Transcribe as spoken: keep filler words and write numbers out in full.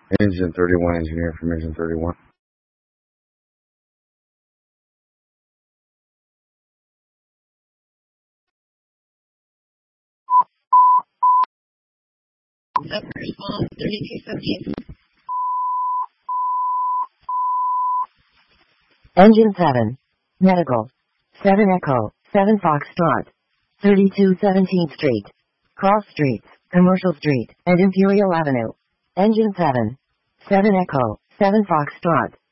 Engine thirty-one, engineer from Engine thirty-one. Response thirty-two seventeen. Engine seven. Medical. seven Echo, seven Foxtrot. thirty-two seventeenth Street. Cross Streets, Commercial Street, and Imperial Avenue. Engine seven. seven Echo, seven Foxtrot.